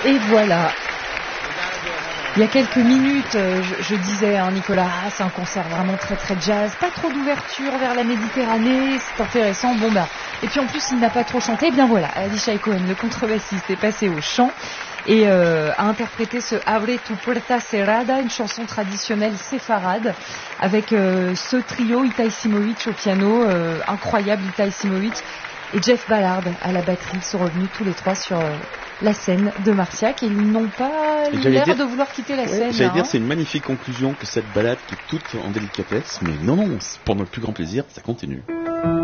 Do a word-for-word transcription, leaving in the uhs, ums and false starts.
Et voilà. Il y a quelques minutes, je, je disais, hein, Nicolas, ah, c'est un concert vraiment très très jazz, pas trop d'ouverture vers la Méditerranée, c'est intéressant. Bon bah, et puis en plus il n'a pas trop chanté. Eh bien voilà, Avishai Cohen, le contrebassiste, est passé au chant et euh, a interprété ce Abre tu puerta cerrada, une chanson traditionnelle séfarade, avec euh, ce trio, Itai Simovic au piano, euh, incroyable Itai Simovic, et Jeff Ballard à la batterie sont revenus tous les trois sur euh, la scène de Marciac et ils n'ont pas Et l'air dire, de vouloir quitter la ouais, scène. J'allais hein. dire, c'est une magnifique conclusion que cette balade qui est toute en délicatesse, mais non, non, pour notre plus grand plaisir, ça continue.